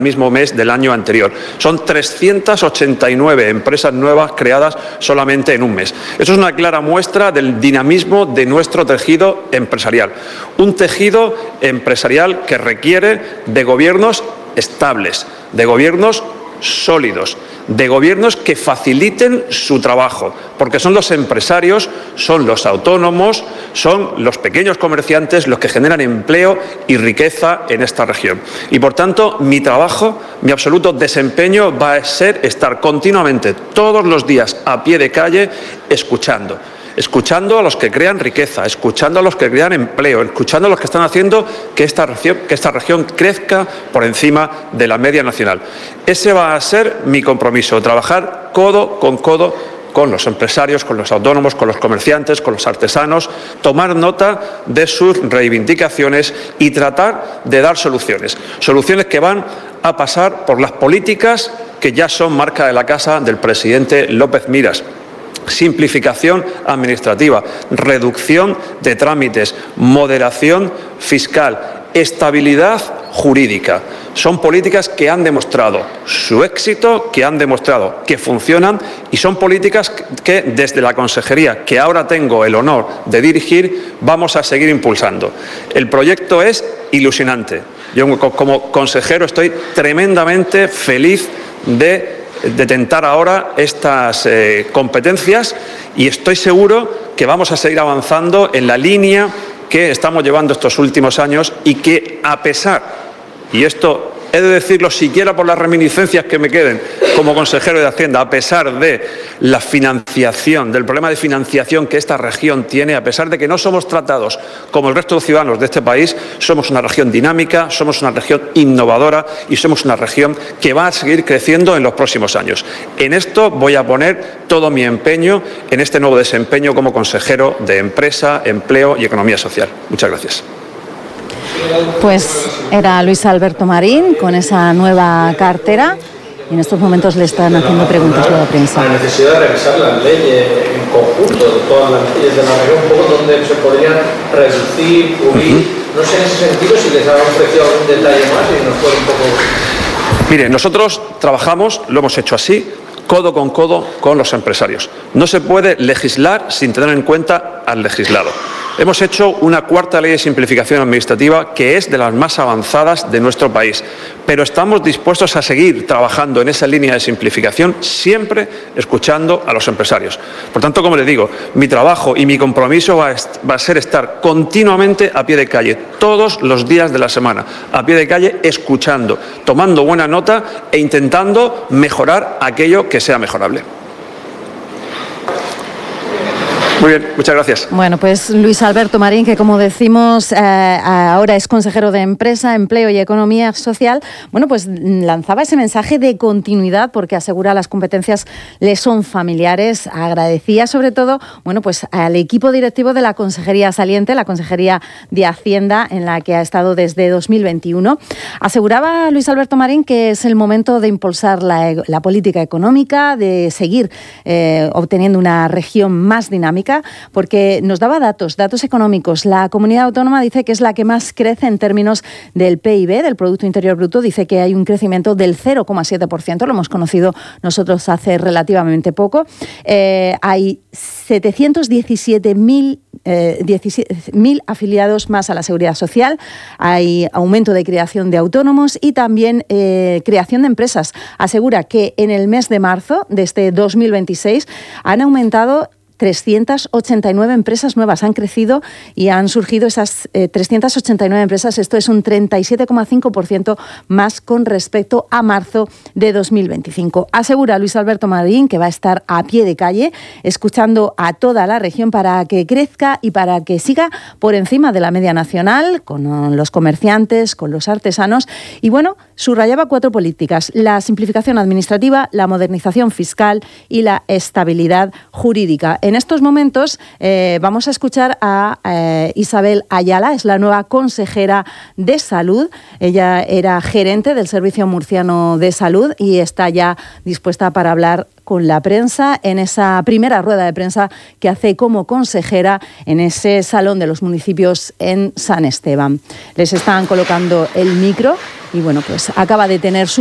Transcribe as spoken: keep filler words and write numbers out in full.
mismo mes del año anterior. Son trescientas ochenta y nueve empresas nuevas creadas solamente en un mes. Eso es una clara muestra del dinamismo de nuestro tejido empresarial. Un tejido empresarial que requiere de gobiernos estables, de gobiernos sólidos, de gobiernos que faciliten su trabajo, porque son los empresarios, son los autónomos, son los pequeños comerciantes los que generan empleo y riqueza en esta región. Y por tanto, mi trabajo, mi absoluto desempeño va a ser estar continuamente, todos los días, a pie de calle, escuchando. Escuchando a los que crean riqueza, escuchando a los que crean empleo, escuchando a los que están haciendo que esta región, que esta región crezca por encima de la media nacional. Ese va a ser mi compromiso, trabajar codo con codo con los empresarios, con los autónomos, con los comerciantes, con los artesanos, tomar nota de sus reivindicaciones y tratar de dar soluciones. Soluciones que van a pasar por las políticas que ya son marca de la casa del presidente López Miras. Simplificación administrativa, reducción de trámites, moderación fiscal, estabilidad jurídica. Son políticas que han demostrado su éxito, que han demostrado que funcionan y son políticas que desde la consejería que ahora tengo el honor de dirigir vamos a seguir impulsando. El proyecto es ilusionante. Yo como consejero estoy tremendamente feliz de de tentar ahora estas eh, competencias y estoy seguro que vamos a seguir avanzando en la línea que estamos llevando estos últimos años y que a pesar, y esto he de decirlo siquiera por las reminiscencias que me queden como consejero de Hacienda, a pesar de la financiación, del problema de financiación que esta región tiene, a pesar de que no somos tratados como el resto de los ciudadanos de este país, somos una región dinámica, somos una región innovadora y somos una región que va a seguir creciendo en los próximos años. En esto voy a poner todo mi empeño en este nuevo desempeño como consejero de Empresa, Empleo y Economía Social. Muchas gracias. Pues era Luis Alberto Marín con esa nueva cartera y en estos momentos le están haciendo preguntas a la prensa. La necesidad de revisar las leyes en conjunto, de todas las leyes de la región, un poco donde se podrían reducir, pulir. Uh-huh. No sé en ese sentido si les ha ofrecido algún detalle más y nos puede un poco. Mire, nosotros trabajamos, lo hemos hecho así, codo con codo con los empresarios. No se puede legislar sin tener en cuenta al legislado. Hemos hecho una cuarta ley de simplificación administrativa que es de las más avanzadas de nuestro país, pero estamos dispuestos a seguir trabajando en esa línea de simplificación, siempre escuchando a los empresarios. Por tanto, como les digo, mi trabajo y mi compromiso va a, va a ser estar continuamente a pie de calle, todos los días de la semana, a pie de calle, escuchando, tomando buena nota e intentando mejorar aquello que sea mejorable. Muy bien, muchas gracias. Bueno, pues Luis Alberto Marín, que como decimos, eh, ahora es consejero de Empresa, Empleo y Economía Social, bueno, pues lanzaba ese mensaje de continuidad porque asegura las competencias le son familiares. Agradecía sobre todo, bueno, pues al equipo directivo de la Consejería saliente, la Consejería de Hacienda, en la que ha estado desde dos mil veintiuno. Aseguraba Luis Alberto Marín que es el momento de impulsar la, la política económica, de seguir eh, obteniendo una región más dinámica, porque nos daba datos, datos económicos. La comunidad autónoma dice que es la que más crece en términos del P I B, del Producto Interior Bruto. Dice que hay un crecimiento del cero coma siete por ciento, lo hemos conocido nosotros hace relativamente poco. Eh, hay setecientos diecisiete mil eh, afiliados más a la Seguridad Social, hay aumento de creación de autónomos y también eh, creación de empresas. Asegura que en el mes de marzo de este dos mil veintiséis han aumentado trescientas ochenta y nueve empresas nuevas, han crecido y han surgido esas eh, trescientas ochenta y nueve empresas. Esto es un treinta y siete coma cinco por ciento más con respecto a marzo de dos mil veinticinco. Asegura Luis Alberto Marín que va a estar a pie de calle, escuchando a toda la región para que crezca y para que siga por encima de la media nacional, con los comerciantes, con los artesanos. Y bueno, subrayaba cuatro políticas: la simplificación administrativa, la modernización fiscal y la estabilidad jurídica. En estos momentos eh, vamos a escuchar a eh, Isabel Ayala, es la nueva consejera de Salud. Ella era gerente del Servicio Murciano de Salud y está ya dispuesta para hablar con con la prensa en esa primera rueda de prensa que hace como consejera en ese Salón de los Municipios en San Esteban. Les están colocando el micro y bueno, pues acaba de tener su